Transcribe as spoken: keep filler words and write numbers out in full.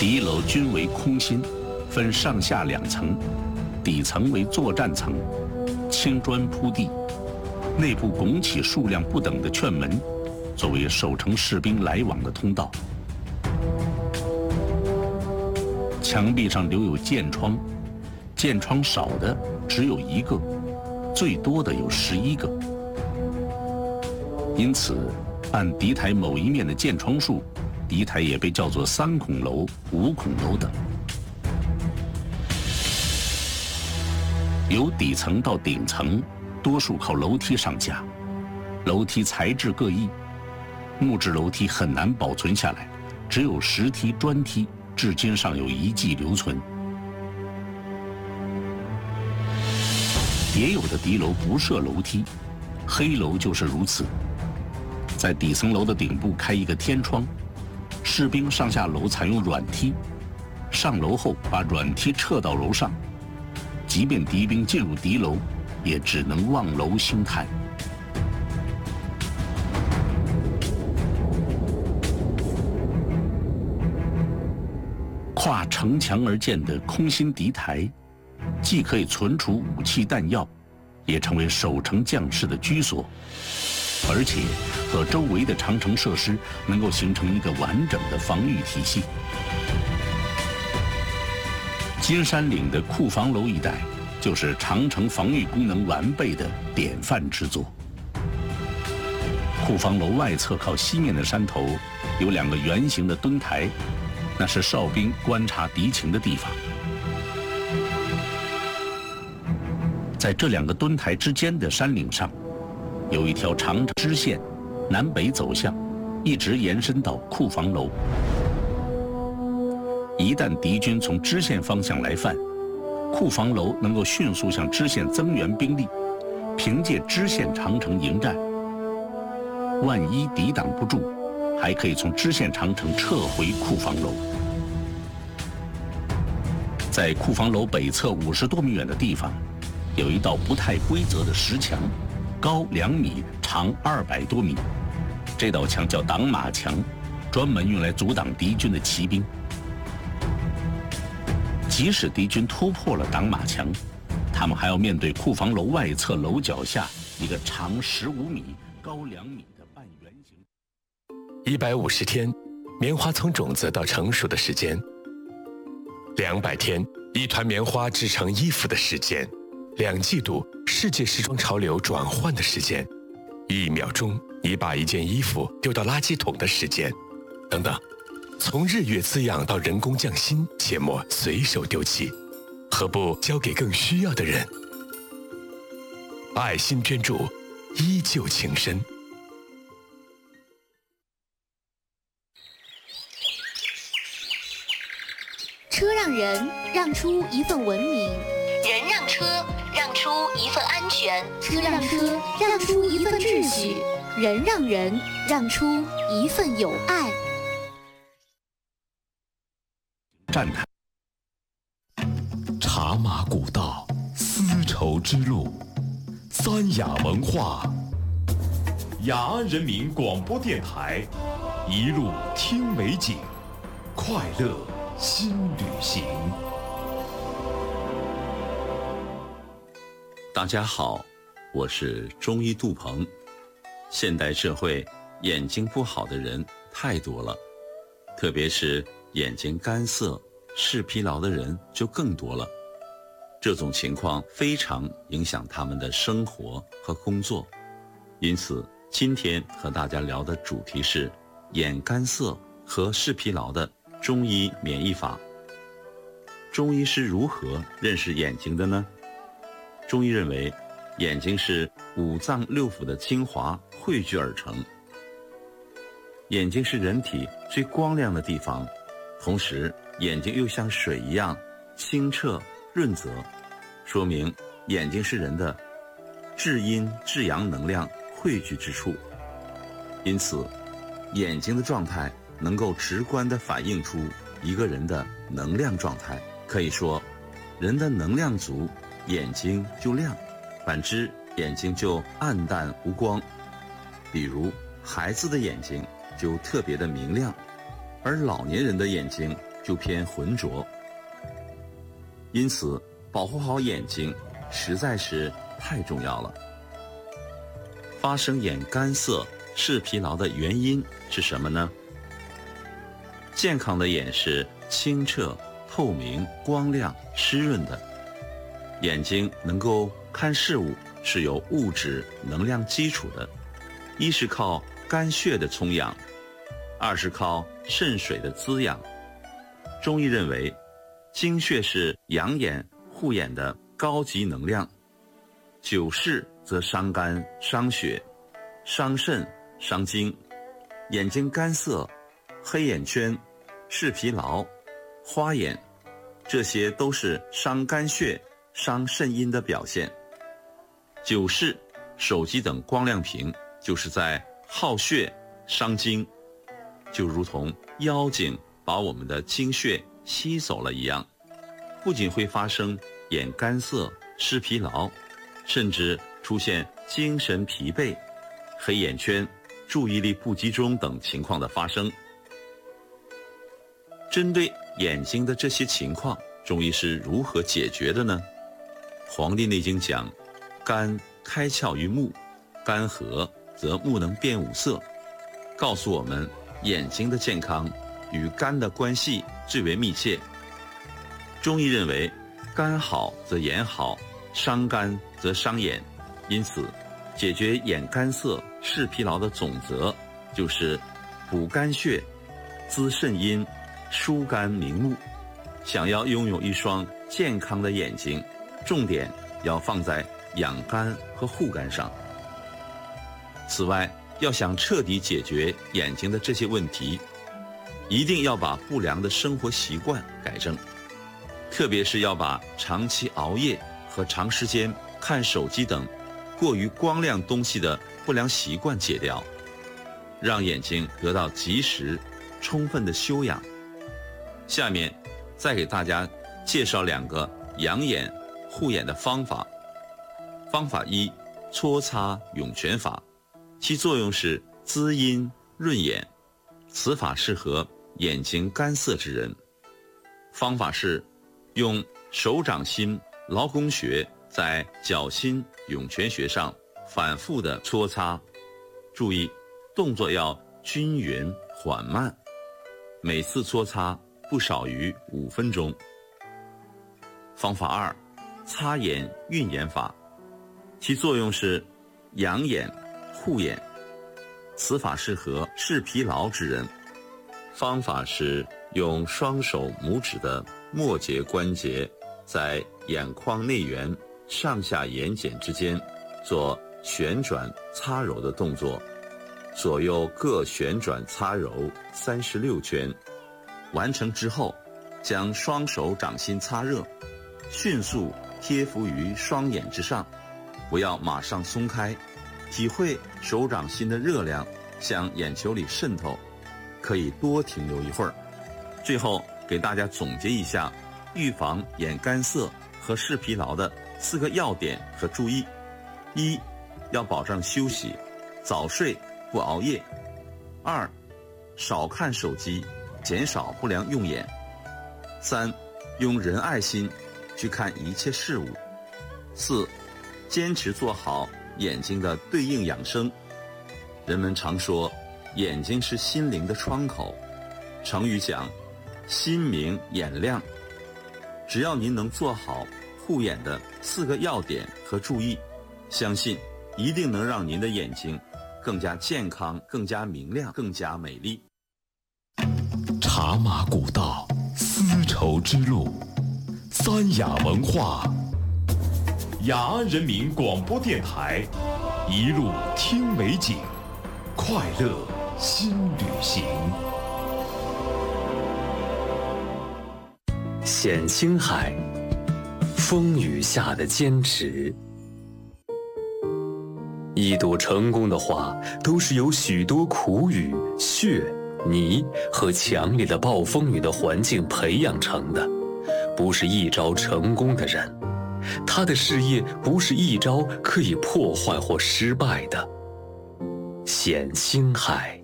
敌楼均为空心，分上下两层，底层为作战层，青砖铺地，内部拱起数量不等的券门，作为守城士兵来往的通道。墙壁上留有箭窗，箭窗少的只有一个，最多的有十一个。因此，按敌台某一面的箭窗数，敌台也被叫做三孔楼、五孔楼等。由底层到顶层，多数靠楼梯上下，楼梯材质各异，木质楼梯很难保存下来，只有石梯、砖梯至今尚有遗迹留存。也有的敌楼不设楼梯，黑楼就是如此。在底层楼的顶部开一个天窗，士兵上下楼采用软梯，上楼后把软梯撤到楼上，即便敌兵进入敌楼，也只能望楼兴叹。跨城墙而建的空心敌台，既可以存储武器弹药，也成为守城将士的居所，而且和周围的长城设施能够形成一个完整的防御体系。金山岭的库房楼一带，就是长城防御功能完备的典范之作。库房楼外侧靠西面的山头，有两个圆形的墩台，那是哨兵观察敌情的地方。在这两个墩台之间的山岭上，有一条长支线，南北走向，一直延伸到库房楼。一旦敌军从支线方向来犯，库房楼能够迅速向支线增援兵力，凭借支线长城迎战。万一抵挡不住，还可以从支线长城撤回库房楼。在库房楼北侧五十多米远的地方，有一道不太规则的石墙，高两米，长二百多米。这道墙叫挡马墙，专门用来阻挡敌军的骑兵。即使敌军突破了挡马墙，他们还要面对库房楼外侧楼脚下一个长十五米、高两米的半圆形。 一百五十天，棉花从种子到成熟的时间；两百天，一团棉花织成衣服的时间；两季度，世界时装潮流转换的时间；一秒钟，你把一件衣服丢到垃圾桶的时间，等等。从日月滋养到人工匠心，切莫随手丢弃，何不交给更需要的人？爱心捐助，依旧情深。 车让人让出一份文明， 人让车让出一份安全， 车让车让出一份秩序，人让人让出一份友爱。 站台， 茶马古道，丝绸之路，三雅文化，雅安人民广播电台，一路听美景，快乐新旅行。 大家好，我是中医杜鹏。现代社会眼睛不好的人太多了，特别是眼睛干涩、视疲劳的人就更多了。这种情况非常影响他们的生活和工作。因此，今天和大家聊的主题是眼干涩和视疲劳的中医免疫法。中医是如何认识眼睛的呢？中医认为，眼睛是五脏六腑的精华汇聚而成。眼睛是人体最光亮的地方，同时眼睛又像水一样清澈润泽，说明眼睛是人的至阴至阳能量汇聚之处。因此，眼睛的状态能够直观地反映出一个人的能量状态。可以说，人的能量足，眼睛就亮；反之，眼睛就暗淡无光。比如，孩子的眼睛就特别的明亮，而老年人的眼睛就偏浑浊。因此，保护好眼睛实在是太重要了。发生眼干涩、视疲劳的原因是什么呢？健康的眼是清澈、透明、光亮、湿润的。眼睛能够看事物是有物质能量基础的，一是靠肝血的充养，二是靠肾水的滋养。中医认为，精血是养眼护眼的高级能量，久视则伤肝伤血，伤肾伤精。眼睛干涩、黑眼圈、视疲劳、花眼，这些都是伤肝血伤肾阴的表现。久视、手机等光亮屏就是在耗血伤精，就如同妖精把我们的精血吸走了一样，不仅会发生眼干涩、视疲劳，甚至出现精神疲惫、黑眼圈、注意力不集中等情况的发生。针对眼睛的这些情况，中医是如何解决的呢？《黄帝内经》讲，肝开窍于目，肝和则目能辨五色，告诉我们眼睛的健康与肝的关系最为密切。中医认为，肝好则眼好，伤肝则伤眼，因此解决眼干涩、视疲劳的总则就是补肝血、滋肾阴、疏肝明目。想要拥有一双健康的眼睛，重点要放在养肝和护肝上。此外，要想彻底解决眼睛的这些问题，一定要把不良的生活习惯改正，特别是要把长期熬夜和长时间看手机等过于光亮东西的不良习惯戒掉，让眼睛得到及时、充分的休养。下面再给大家介绍两个养眼护眼的方法。方法一，搓擦涌泉法，其作用是滋阴润眼，此法适合眼睛干涩之人。方法是用手掌心劳宫穴在脚心涌泉穴上反复的搓擦，注意动作要均匀缓慢，每次搓擦不少于五分钟。方法二，擦眼运眼法，其作用是养眼护眼，此法适合视疲劳之人。方法是用双手拇指的末节关节在眼眶内缘上下眼睑之间做旋转擦揉的动作，左右各旋转擦揉三十六圈。完成之后，将双手掌心擦热，迅速贴敷于双眼之上，不要马上松开，体会手掌心的热量向眼球里渗透，可以多停留一会儿。最后给大家总结一下预防眼干涩和视疲劳的四个要点和注意：一，要保证休息，早睡不熬夜；二，少看手机，减少不良用眼；三，用仁爱心去看一切事物；四，坚持做好眼睛的对应养生。人们常说眼睛是心灵的窗口，成语讲心明眼亮。只要您能做好护眼的四个要点和注意，相信一定能让您的眼睛更加健康、更加明亮、更加美丽。 茶马古道，丝绸之路，三雅文化，雅安人民广播电台，一路听美景，快乐新旅行。 显星海，风雨下的坚持。一朵成功的花，都是由许多苦雨、血、泥和强烈的暴风雨的环境培养成的，不是一朝成功的人。他的事业不是一朝可以破坏或失败的。显星海。